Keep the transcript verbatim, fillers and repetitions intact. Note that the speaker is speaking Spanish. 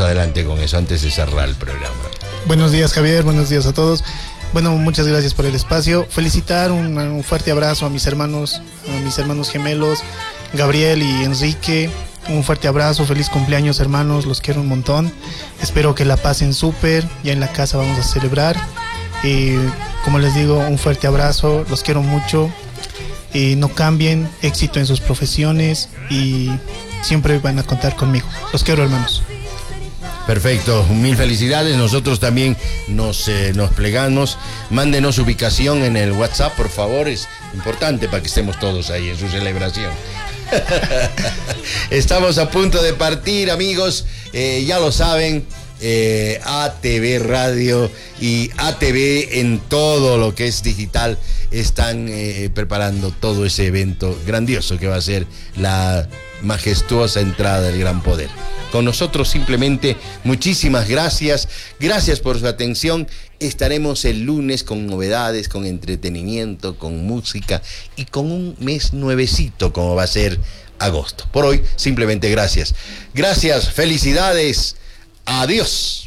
adelante con eso antes de cerrar el programa. Buenos días, Javier, buenos días a todos. Bueno, muchas gracias por el espacio. Felicitar, un, un fuerte abrazo a mis hermanos, a mis hermanos gemelos, Gabriel y Enrique. Un fuerte abrazo, feliz cumpleaños, hermanos, los quiero un montón. Espero que la pasen súper, ya en la casa vamos a celebrar. Y como les digo, un fuerte abrazo, los quiero mucho. Y no cambien, éxito en sus profesiones y siempre van a contar conmigo. Los quiero, hermanos. Perfecto, mil felicidades. Nosotros también nos, eh, nos plegamos. Mándenos ubicación en el WhatsApp, por favor. Es importante para que estemos todos ahí en su celebración. Estamos a punto de partir, amigos. Eh, ya lo saben. Eh, A T V Radio y A T V en todo lo que es digital están eh, preparando todo ese evento grandioso que va a ser la majestuosa entrada del Gran Poder. Con nosotros simplemente muchísimas gracias, gracias por su atención. Estaremos el lunes con novedades, con entretenimiento, con música y con un mes nuevecito como va a ser agosto. Por hoy simplemente gracias. Gracias, felicidades. Adiós.